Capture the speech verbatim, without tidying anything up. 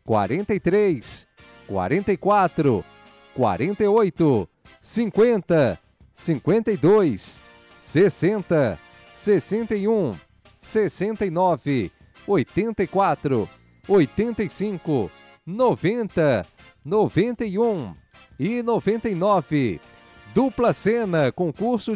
quarenta e três, quarenta e quatro, quarenta e oito, cinquenta, cinquenta e dois, sessenta, sessenta e um, sessenta e nove, oitenta e quatro, oitenta e cinco, noventa, noventa e um e noventa e nove. Dupla Sena, concurso